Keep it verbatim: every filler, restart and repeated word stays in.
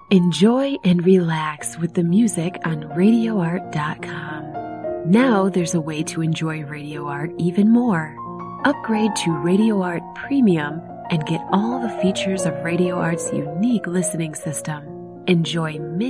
Enjoy and relax with the music on radio art dot com. Now there's a way to enjoy Radio Art even more. Upgrade to Radio Art Premium and get all the features of Radio Art's unique listening system. Enjoy many